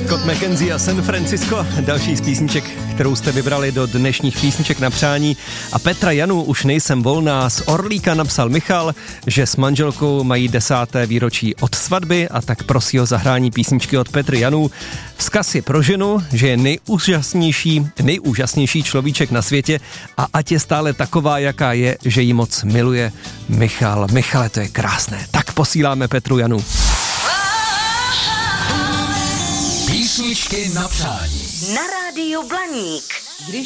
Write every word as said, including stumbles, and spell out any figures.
Scott McKenzie a San Francisco, další z písniček, kterou jste vybrali do dnešních písniček na přání. A Petra Janu, už nejsem volná, z Orlíka napsal Michal, že s manželkou mají desáté výročí od svatby a tak prosí o zahrání písničky od Petry Janu. Vzkaz je pro ženu, že je nejúžasnější, nejúžasnější človíček na světě a ať je stále taková, jaká je, že ji moc miluje Michal. Michale, to je krásné. Tak posíláme Petru Janu. Písničky na přání. Na rádiu Blaník. Když